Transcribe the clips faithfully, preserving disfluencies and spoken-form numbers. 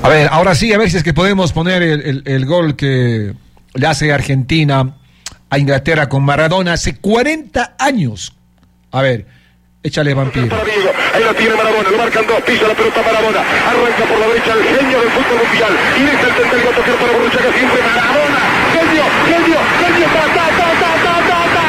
A ver, ahora sí, a ver si es que podemos poner el, el, el gol que le hace Argentina a Inglaterra con Maradona hace cuarenta años. A ver, échale, vampiro. Ahí la tiene Maradona, lo marcan dos, pisa la pelota Maradona, arranca por la derecha el genio del fútbol mundial, y deja el tentativo a tocar para Borruchaga, siempre Maradona, genio, genio, genio, ta, ta, ta, ta, ta, ta, ta.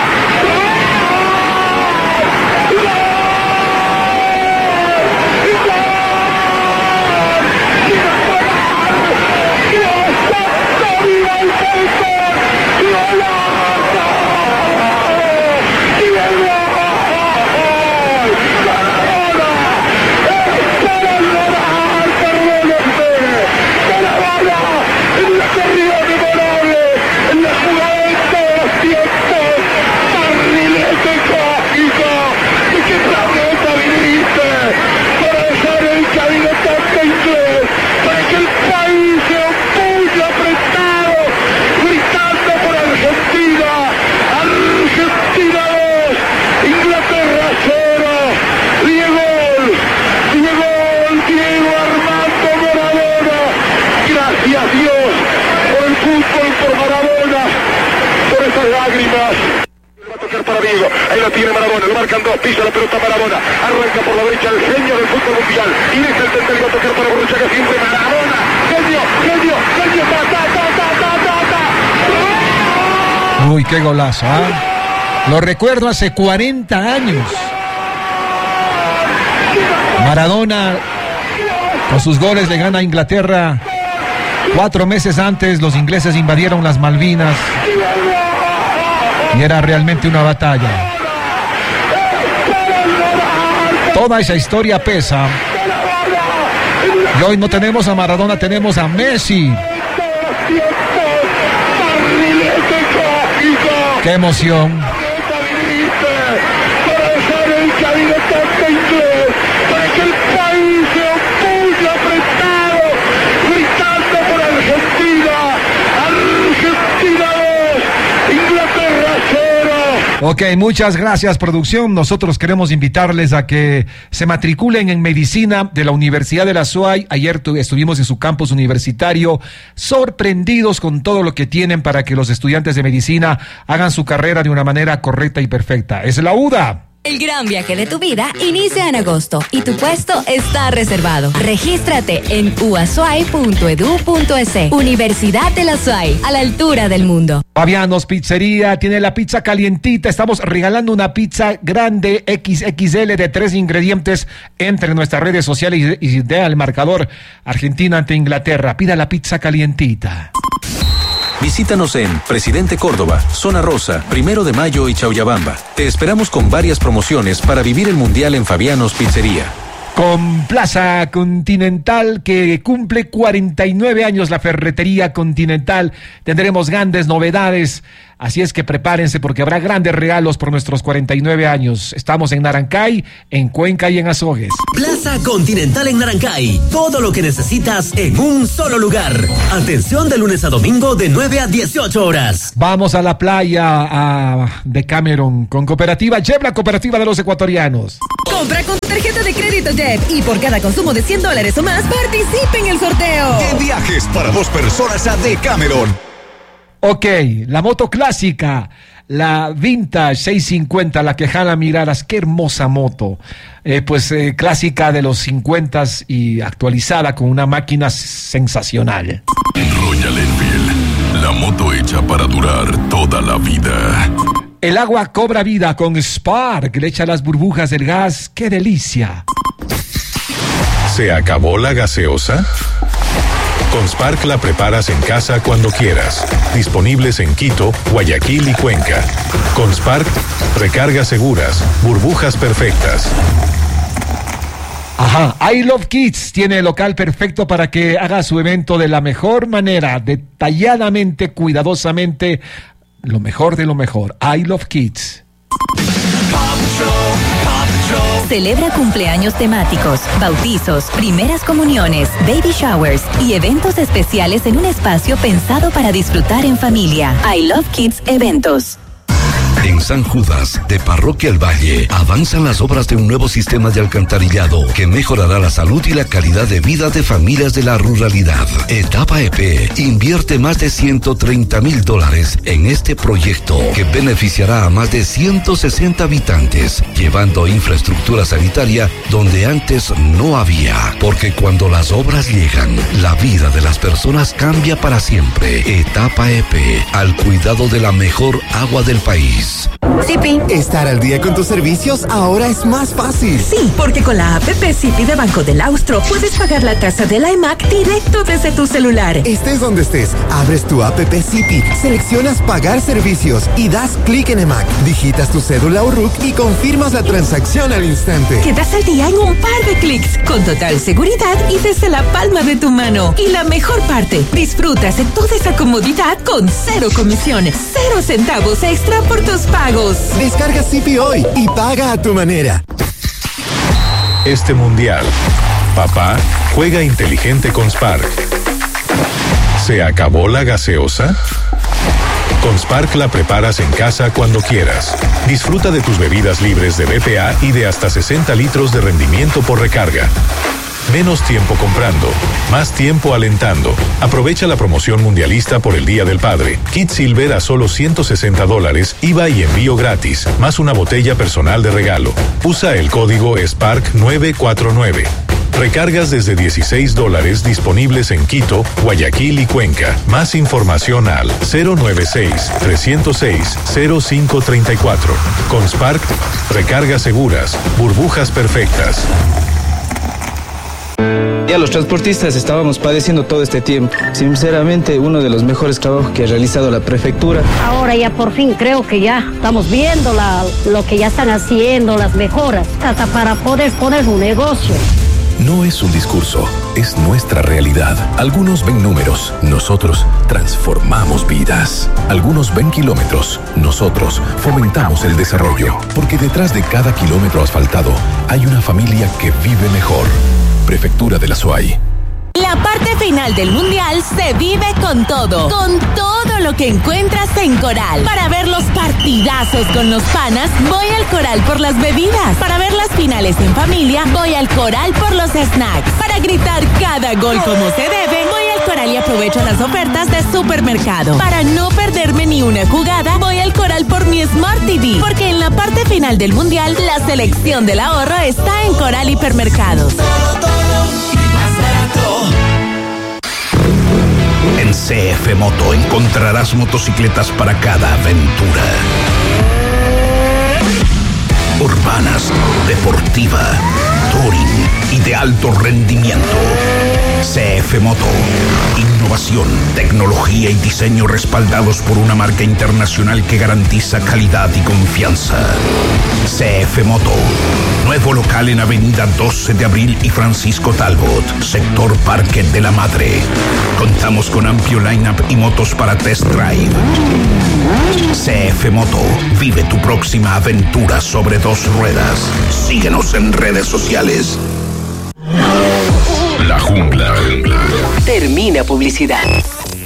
Ahí la tiene Maradona, lo marcan dos, pisa la pelota Maradona, arranca por la derecha el genio del fútbol mundial, y deja el tentativo a tocar para Borruchaga, siempre Maradona, genio, genio, genio, ta, ta, ta, ta, ta, ta. Uy, qué golazo, ¿ah? ¿eh? Lo recuerdo hace cuarenta años. Maradona con sus goles le gana a Inglaterra. Cuatro meses antes los ingleses invadieron las Malvinas y era realmente una batalla. Toda esa historia pesa. Y hoy no tenemos a Maradona, tenemos a Messi. ¡Qué emoción! Ok, muchas gracias, producción. Nosotros queremos invitarles a que se matriculen en medicina de la Universidad de la S U A Y. Ayer tu, estuvimos en su campus universitario, sorprendidos con todo lo que tienen para que los estudiantes de medicina hagan su carrera de una manera correcta y perfecta. Es la U D A. El gran viaje de tu vida inicia en agosto y tu puesto está reservado. Regístrate en u a s u a y punto e d u punto e s. Universidad de la S U A Y, a la altura del mundo. Fabianos Pizzería tiene la pizza calientita. Estamos regalando una pizza grande equis equis ele de tres ingredientes. Entre nuestras redes sociales y dé al marcador Argentina ante Inglaterra. Pida la pizza calientita. Visítanos en Presidente Córdoba, Zona Rosa, Primero de Mayo y Chauyabamba. Te esperamos con varias promociones para vivir el Mundial en Fabianos Pizzería. Con Plaza Continental, que cumple cuarenta y nueve años la Ferretería Continental. Tendremos grandes novedades, así es que prepárense porque habrá grandes regalos por nuestros cuarenta y nueve años. Estamos en Narancay, en Cuenca y en Azogues. Plaza Continental en Narancay. Todo lo que necesitas en un solo lugar. Atención de lunes a domingo de nueve a dieciocho horas. Vamos a la playa a Decameron con Cooperativa J E B, la cooperativa de los ecuatorianos. Compra con tu tarjeta de crédito J E B y por cada consumo de cien dólares o más participe en el sorteo. De viajes para dos personas a Decameron. Ok, la moto clásica, la Vintage seiscientos cincuenta, la que jala miradas, qué hermosa moto. Eh, pues eh, clásica de los cincuenta y actualizada con una máquina sensacional. Royal Enfield, la moto hecha para durar toda la vida. El agua cobra vida con Spark, le echa las burbujas del gas, qué delicia. ¿Se acabó la gaseosa? Con Spark la preparas en casa cuando quieras. Disponibles en Quito, Guayaquil y Cuenca. Con Spark, recargas seguras, burbujas perfectas. Ajá, I Love Kids tiene el local perfecto para que haga su evento de la mejor manera, detalladamente, cuidadosamente, lo mejor de lo mejor. I Love Kids. Celebra cumpleaños temáticos, bautizos, primeras comuniones, baby showers y eventos especiales en un espacio pensado para disfrutar en familia. I Love Kids Eventos. En En San Judas, de Parroquia El Valle, avanzan las obras de un nuevo sistema de alcantarillado que mejorará la salud y la calidad de vida de familias de la ruralidad. Etapa E P invierte más de ciento treinta mil dólares en este proyecto que beneficiará a más de ciento sesenta habitantes, llevando infraestructura sanitaria donde antes no había. Porque cuando las obras llegan, la vida de las personas cambia para siempre. Etapa E P, al cuidado de la mejor agua del país. Sipi. Estar al día con tus servicios ahora es más fácil. Sí, porque con la app Sipi de Banco del Austro puedes pagar la tasa de la E M A C directo desde tu celular. Estés donde estés, abres tu app Sipi, seleccionas pagar servicios y das clic en E M A C. Digitas tu cédula o R U C y confirmas la transacción al instante. Quedas al día en un par de clics, con total seguridad y desde la palma de tu mano. Y la mejor parte, disfrutas de toda esa comodidad con cero comisiones, cero centavos extra por tus pagos. Descarga Sipi hoy y paga a tu manera. Este mundial, papá, juega inteligente con Spark. ¿Se acabó la gaseosa? Con Spark la preparas en casa cuando quieras. Disfruta de tus bebidas libres de B P A y de hasta sesenta litros de rendimiento por recarga. Menos tiempo comprando, más tiempo alentando. Aprovecha la promoción mundialista por el Día del Padre. Kit Silver a solo ciento sesenta dólares, I V A y envío gratis, más una botella personal de regalo. Usa el código Spark nueve cuatro nueve. Recargas desde dieciséis dólares disponibles en Quito, Guayaquil y Cuenca. Más información al cero nueve seis, tres cero seis, cero cinco tres cuatro. Con Spark, recargas seguras, burbujas perfectas. Ya los transportistas estábamos padeciendo todo este tiempo. Sinceramente, uno de los mejores trabajos que ha realizado la prefectura. Ahora ya por fin creo que ya estamos viendo la, lo que ya están haciendo, las mejoras, hasta para poder poner un negocio. No es un discurso, es nuestra realidad. Algunos ven números, nosotros transformamos vidas. Algunos ven kilómetros, nosotros fomentamos el desarrollo. Porque detrás de cada kilómetro asfaltado hay una familia que vive mejor. Prefectura de la Suay. La parte final del Mundial se vive con todo, con todo lo que encuentras en Coral. Para ver los partidazos con los panas, voy al Coral por las bebidas. Para ver las finales en familia, voy al Coral por los snacks. Para gritar cada gol como se debe, voy al Coral y aprovecho las ofertas de supermercado. Para no perderme ni una jugada, voy al Coral por mi Smart T V. Porque en la parte final del Mundial, la selección del ahorro está en Coral Hipermercados. En C F Moto encontrarás motocicletas para cada aventura. Urbanas, deportiva, touring y de alto rendimiento. C F Moto. Innovación, tecnología y diseño respaldados por una marca internacional que garantiza calidad y confianza. C F Moto. Nuevo local en Avenida doce de abril y Francisco Talbot, sector Parque de la Madre. Contamos con amplio line-up y motos para test drive. C F Moto. Vive tu próxima aventura sobre dos ruedas. Síguenos en redes sociales. La Jungla. Termina publicidad.